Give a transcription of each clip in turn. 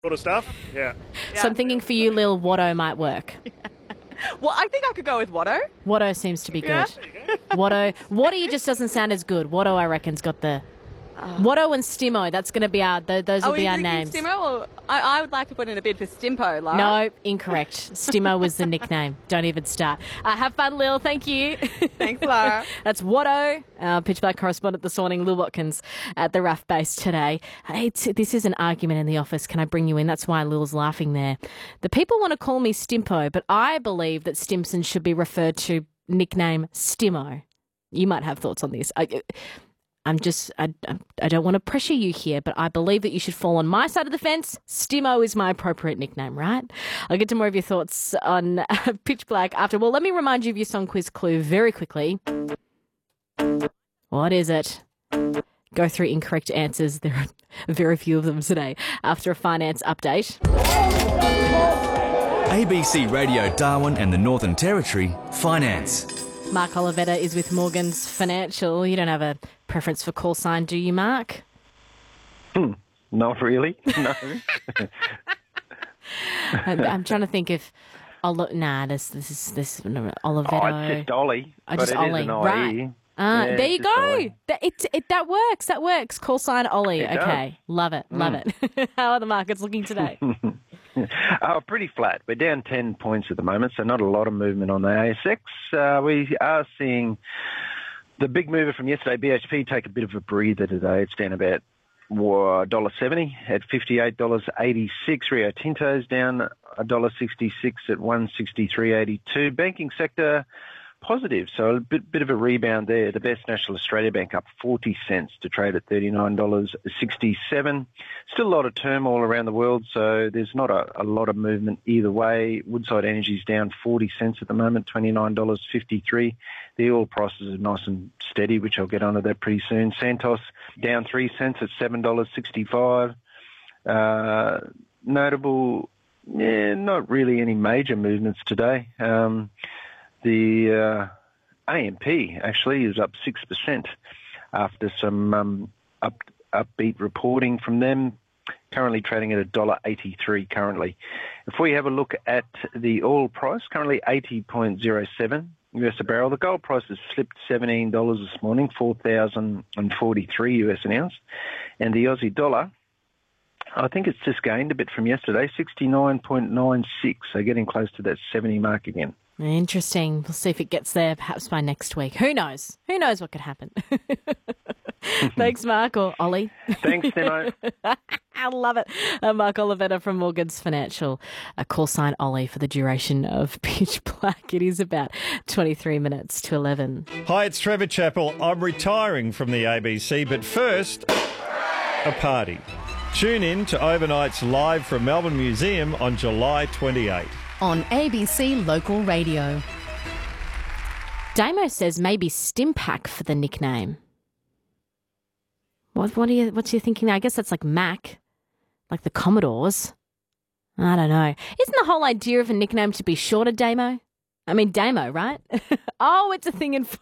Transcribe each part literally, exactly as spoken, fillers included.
sort of stuff. Yeah. So I'm thinking for you, Lil, Watto might work. Well, I think I could go with Watto. Watto seems to be good. Yeah. Watto, Watto just doesn't sound as good. Watto, I reckon's got the... Watto and Stimo, that's going to be our, th- those will Are be we our thinking names. Stimo? Or I, I would like to put in a bid for Stimpo, Lara. No, incorrect. Stimo was the nickname. Don't even start. Uh, have fun, Lil. Thank you. Thanks, Lara. That's Watto, our Pitch Black correspondent this morning, Lil Watkins, at the R A F base today. Hey, it's, this is an argument in the office. Can I bring you in? That's why Lil's laughing there. The people want to call me Stimpo, but I believe that Stimson should be referred to nickname Stimo. You might have thoughts on this. I, I'm just, I, I don't want to pressure you here, but I believe that you should fall on my side of the fence. Stimo is my appropriate nickname, right? I'll get to more of your thoughts on uh, Pitch Black after. Well, let me remind you of your song quiz clue very quickly. What is it? Go through incorrect answers. There are very few of them today after a finance update. A B C Radio Darwin and the Northern Territory, Finance. Mark Olivetta is with Morgans Financial. You don't have a preference for call sign, do you, Mark? Hmm, not really, no. I'm trying to think if... Oli- nah, this, this is this Olivetta. Oh, it's just Ollie, Oh, but just it Ollie, is an I E. right. Uh, Yeah, there you it's just go. Ollie. That, it, it, that works. That works. Call sign Ollie. It okay. Love it. Love Mm. it. How are the markets looking today? Oh, pretty flat. We're down ten points at the moment, so not a lot of movement on the A S X. Uh, we are seeing the big mover from yesterday, B H P, take a bit of a breather today. It's down about one dollar seventy at fifty-eight dollars eighty-six. Rio Tinto's down one dollar sixty-six at one sixty-three eighty-two. Banking sector positive, so a bit, bit of a rebound there. The Best National Australia Bank up forty cents to trade at thirty-nine dollars sixty-seven. Still a lot of turmoil around the world, so there's not a, a lot of movement either way. Woodside Energy's down forty cents at the moment, twenty-nine dollars fifty-three. The oil prices are nice and steady, which I'll get onto that pretty soon. Santos down three cents at seven dollars sixty-five. Uh, notable, yeah, not really any major movements today. Um, The uh, A M P actually is up six percent after some um, up, upbeat reporting from them, currently trading at one dollar eighty-three currently. If we have a look at the oil price, currently eighty point oh seven U S a barrel. The gold price has slipped seventeen dollars this morning, four thousand forty-three U S an ounce. And the Aussie dollar, I think it's just gained a bit from yesterday, sixty-nine point nine six, so getting close to that seventy mark again. Interesting. We'll see if it gets there perhaps by next week. Who knows? Who knows what could happen? Thanks, Mark, or Ollie. Thanks, Timo. I love it. Uh, Mark Olivetta from Morgans Financial. A call sign Ollie for the duration of Pitch Black. It is about twenty-three minutes to eleven. Hi, it's Trevor Chappell. I'm retiring from the A B C, but first, a party. Tune in to Overnight's Live from Melbourne Museum on July twenty-eighth. On A B C Local Radio. Damo says maybe Stimpack for the nickname. What, what are you, what's your thinking there? I guess that's like Mac, like the Commodores. I don't know. Isn't the whole idea of a nickname to be shorter, Damo? I mean, Damo, right? Oh, it's a thing in...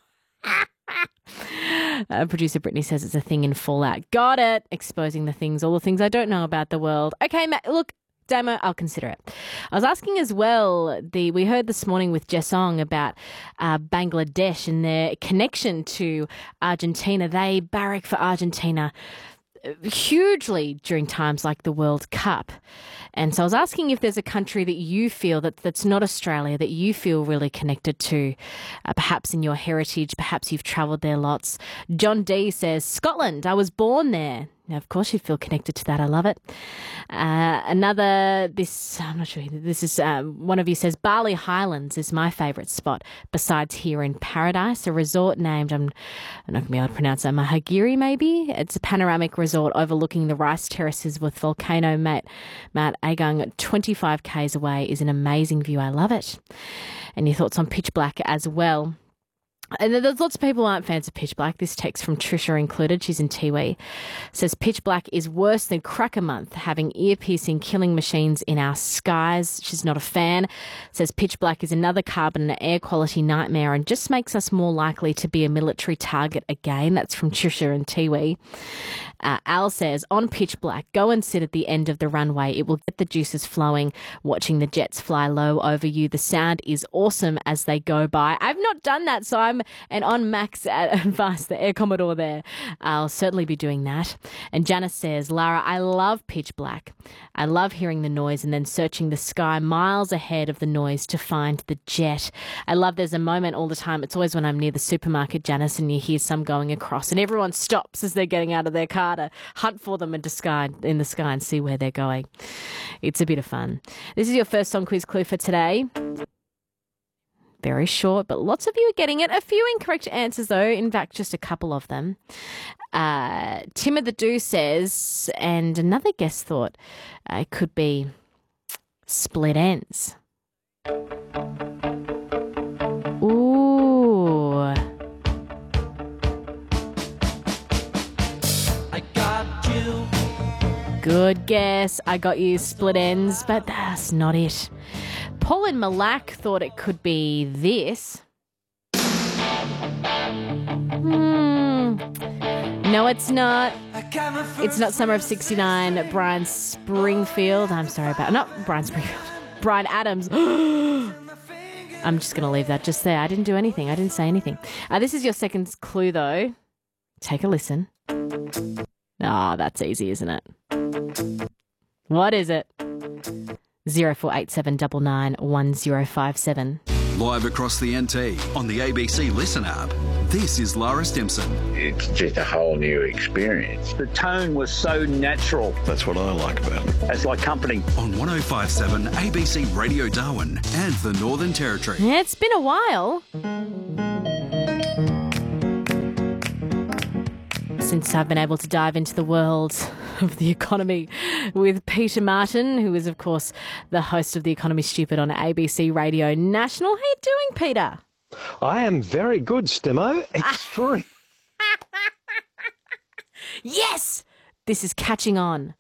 uh, producer Brittany says it's a thing in Fallout. Got it. Exposing the things, all the things I don't know about the world. Okay, Matt, look, Damo, I'll consider it. I was asking as well, the we heard this morning with Jessong about uh, Bangladesh and their connection to Argentina. They barrack for Argentina hugely during times like the World Cup. And so I was asking if there's a country that you feel that that's not Australia, that you feel really connected to, uh, perhaps in your heritage, perhaps you've travelled there lots. John D says, Scotland, I was born there. Now, of course, you feel connected to that. I love it. Uh, another, this, I'm not sure, this is, um, one of you says, Bali Highlands is my favourite spot, besides here in Paradise, a resort named, I'm, I'm not going to be able to pronounce that, Mahagiri maybe? It's a panoramic resort overlooking the rice terraces with volcano Mount, Mount Agung, twenty-five kays away, is an amazing view. I love it. And your thoughts on Pitch Black as well. And there's lots of people who aren't fans of Pitch Black. This text from Trisha included. She's in Tiwi. Says Pitch Black is worse than Crack a Month, having ear-piercing killing machines in our skies. She's not a fan. Says Pitch Black is another carbon and air quality nightmare and just makes us more likely to be a military target again. That's from Trisha and Tiwi. Uh, Al says, on Pitch Black, go and sit at the end of the runway. It will get the juices flowing, watching the jets fly low over you. The sound is awesome as they go by. I've not done that, so I'm and on Max advice, the Air Commodore there. I'll certainly be doing that. And Janice says, Lara, I love Pitch Black. I love hearing the noise and then searching the sky miles ahead of the noise to find the jet. I love there's a moment all the time. It's always when I'm near the supermarket, Janice, and you hear some going across and everyone stops as they're getting out of their car to hunt for them in the sky, in the sky and see where they're going. It's a bit of fun. This is your first song quiz clue for today. Very short, but lots of you are getting it. A few incorrect answers, though. In fact, just a couple of them. Uh, Tim of the Do says, and another guest thought uh, it could be Split Ends. Ooh. I got you. Good guess. I got you, Split Ends, but that's not it. Paul and Malak thought it could be this. Hmm. No, it's not. It's not Summer of sixty-nine. Brian Springfield. I'm sorry about... Not Brian Springfield. Brian Adams. I'm just going to leave that just there. I didn't do anything. I didn't say anything. Uh, this is your second clue, though. Take a listen. Ah, oh, that's easy, isn't it? What is it? zero four eight seven nine nine one zero five seven. Live across the N T on the A B C Listen app. This is Lara Stimson. It's just a whole new experience. The tone was so natural. That's what I like about it. It's like company. On one oh five seven A B C Radio Darwin and the Northern Territory. Yeah, it's been a while since I've been able to dive into the world of the economy with Peter Martin, who is, of course, the host of The Economy Stupid on A B C Radio National. How are you doing, Peter? I am very good, Stimo. Extreme. Yes! This is catching on.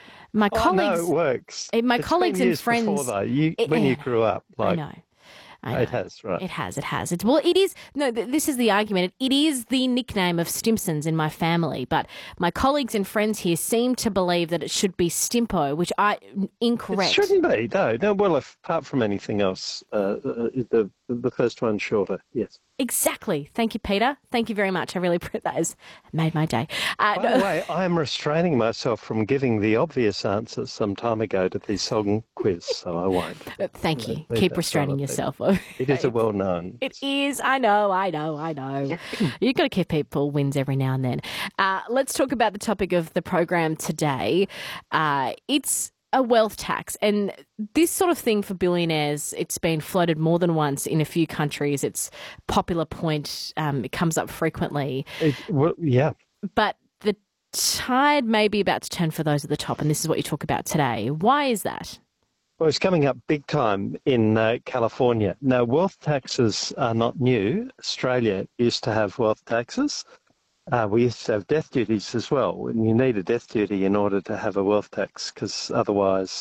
My Oh, colleagues... no, it works. My It's colleagues been and years friends... Before, though. You, it, when yeah, you grew up. Like, I know. I know. It has, right. It has, it has. It's, well, it is, no, th- this is the argument. It, it is the nickname of Stimpsons in my family, but my colleagues and friends here seem to believe that it should be Stimpo, which I, incorrect. It shouldn't be, no. no well, if, apart from anything else, uh, the, the first one's shorter, yes. Exactly. Thank you, Peter. Thank you very much. I really, that has made my day. Uh, By the way, I am restraining myself from giving the obvious answers some time ago to the song quiz, so I won't. Thank you. Leave Keep that restraining silent, yourself. It is a well-known. It is. I know, I know, I know. You've got to give people wins every now and then. Uh, let's talk about the topic of the program today. Uh, it's a wealth tax. And this sort of thing for billionaires, it's been floated more than once in a few countries. It's a popular point. Um, it comes up frequently. It, well, yeah. But the tide may be about to turn for those at the top, and this is what you talk about today. Why is that? Well, it's coming up big time in uh, California. Now, wealth taxes are not new. Australia used to have wealth taxes. Uh, we used to have death duties as well, and you need a death duty in order to have a wealth tax, because otherwise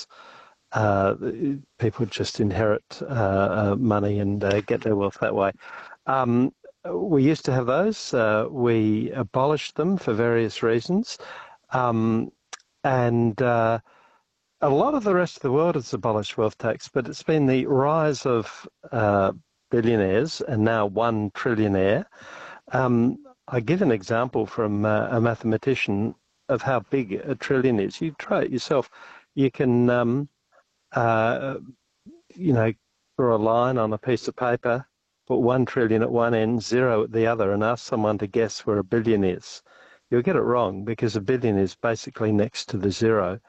uh, people just inherit uh, uh, money and uh, get their wealth that way. Um, we used to have those. Uh, we abolished them for various reasons. Um, and uh, a lot of the rest of the world has abolished wealth tax, but it's been the rise of uh, billionaires and now one trillionaire. Um, I give an example from uh, a mathematician of how big a trillion is. You try it yourself. You can, um, uh, you know, draw a line on a piece of paper, put one trillion at one end, zero at the other, and ask someone to guess where a billion is. You'll get it wrong, because a billion is basically next to the zero.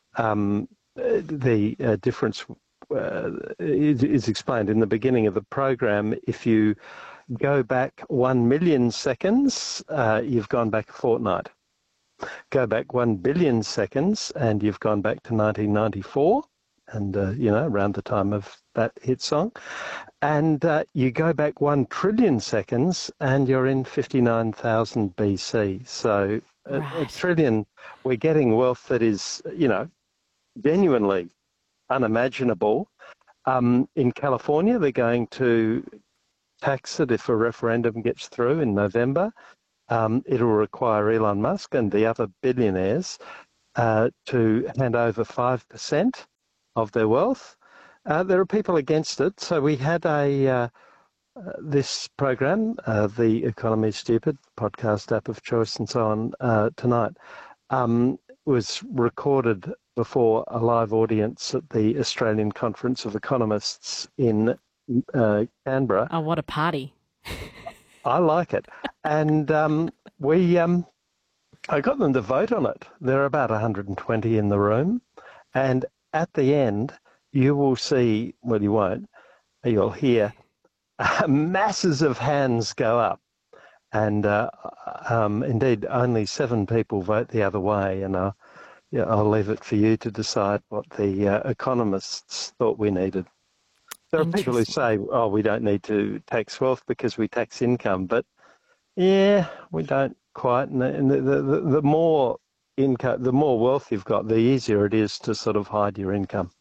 Um, the uh, difference uh, is, is explained in the beginning of the program. If you go back one million seconds, uh, you've gone back a fortnight. Go back one billion seconds and you've gone back to nineteen ninety-four. and, uh, you know, around the time of that hit song. And uh, you go back one trillion seconds and you're in fifty-nine thousand B C. So a, Right. a trillion, we're getting wealth that is, you know, genuinely unimaginable. Um, in California, they're going to tax it if a referendum gets through in November. Um, it'll require Elon Musk and the other billionaires uh, to hand over five percent of their wealth. Uh, there are people against it. So we had a uh, uh, this program, uh, The Economy is Stupid, podcast app of choice and so on, uh, tonight, um, was recorded before a live audience at the Australian Conference of Economists in uh, Canberra. Oh, what a party. I like it. And um, we, um, I got them to vote on it. There are about one hundred twenty in the room. And at the end, you will see, well, you won't, you'll hear uh, masses of hands go up. And uh, um, indeed, only seven people vote the other way. And uh, yeah, I'll leave it for you to decide what the uh, economists thought we needed. There are people who say, oh, we don't need to tax wealth because we tax income. But, yeah, we don't quite. And the, the, the, the more income, the more wealth you've got, the easier it is to sort of hide your income.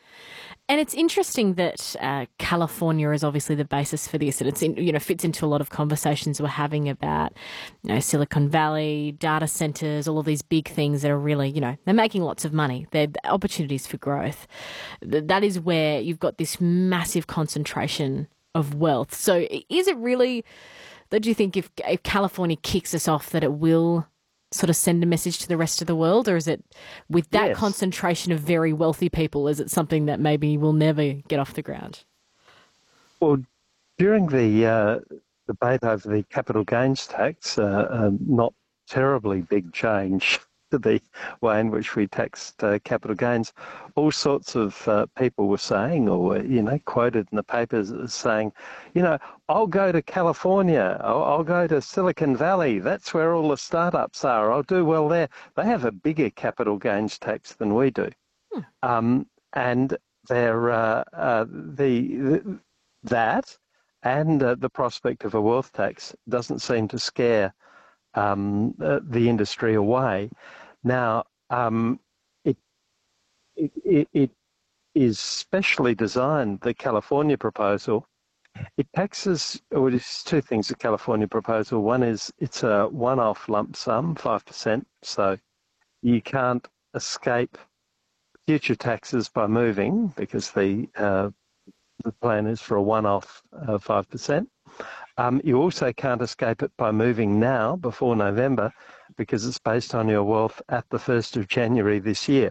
And it's interesting that uh, California is obviously the basis for this, and it's in, you know fits into a lot of conversations we're having about you know Silicon Valley, data centers, all of these big things that are really you know they're making lots of money. They're opportunities for growth. That is where you've got this massive concentration of wealth. So is it really? Do you think if, if California kicks us off, that it will sort of send a message to the rest of the world, or is it with that Yes. concentration of very wealthy people, is it something that maybe will never get off the ground? Well, during the uh, debate over the capital gains tax, uh, uh, not terribly big change to the way in which we taxed uh, capital gains, all sorts of uh, people were saying, or were, you know, quoted in the papers as saying, you know, I'll go to California, I'll, I'll go to Silicon Valley, that's where all the startups are, I'll do well there. They have a bigger capital gains tax than we do. Hmm. Um, and they're, uh, uh, the, the that and uh, the prospect of a wealth tax doesn't seem to scare um, uh, the industry away. Now, um, it, it, it, it is specially designed, the California proposal. It taxes, well, it's two things, the California proposal. One is it's a one-off lump sum, five percent, so you can't escape future taxes by moving because the, uh, the plan is for a one-off uh, five percent. Um, you also can't escape it by moving now before November because it's based on your wealth at the first of January this year.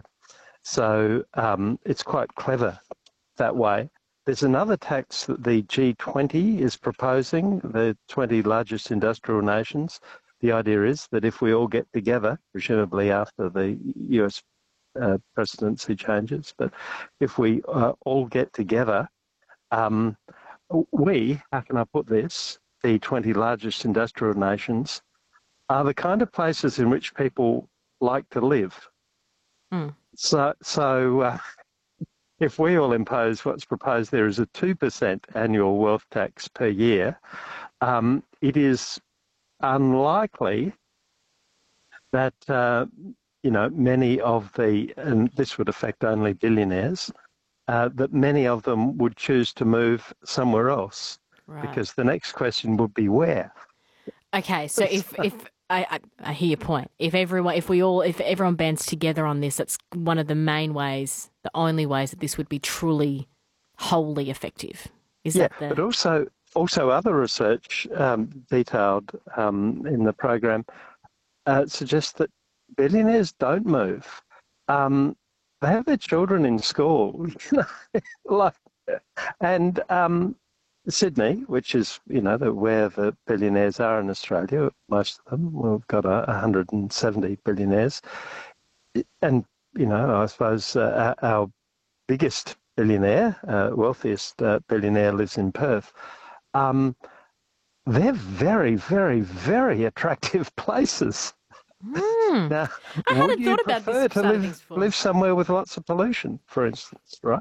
So um, it's quite clever that way. There's another tax that the G twenty is proposing, the twenty largest industrial nations. The idea is that if we all get together, presumably after the U S uh, presidency changes, but if we uh, all get together, um, we, how can I put this, the twenty largest industrial nations, are the kind of places in which people like to live. Mm. So, so uh, if we all impose what's proposed there is a two percent annual wealth tax per year, um, it is unlikely that, uh, you know, many of the, and this would affect only billionaires, uh, that many of them would choose to move somewhere else. Right. Because the next question would be where. Okay, so if if I, I, I hear your point. If everyone, if we all, if everyone bands together on this, that's one of the main ways, the only ways that this would be truly, wholly effective. Is yeah, that the? But also, also other research um, detailed um, in the program uh, suggests that billionaires don't move. Um, they have their children in school, like, and. Um, Sydney, which is, you know, the, where the billionaires are in Australia, most of them, we've got a, one hundred seventy billionaires. And, you know, I suppose uh, our, our biggest billionaire, uh, wealthiest uh, billionaire lives in Perth. Um, they're very, very, very attractive places. Mm. Now, I hadn't would you thought about prefer this to side of live, things before. live somewhere with lots of pollution, for instance, right?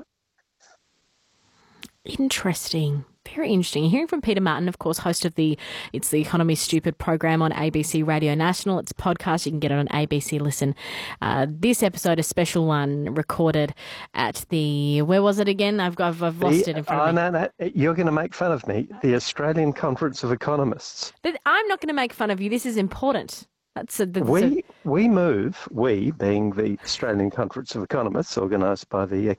Interesting. Very interesting. You're hearing from Peter Martin, of course, host of the It's the Economy Stupid program on A B C Radio National. It's a podcast. You can get it on A B C Listen. Uh, this episode, a special one recorded at the, where was it again? I've, I've, I've lost The, it in front oh, of me. no, no, you're going to make fun of me. The Australian Conference of Economists. But I'm not going to make fun of you. This is important. That's a, that's We a, we move, we being the Australian Conference of Economists, organised by the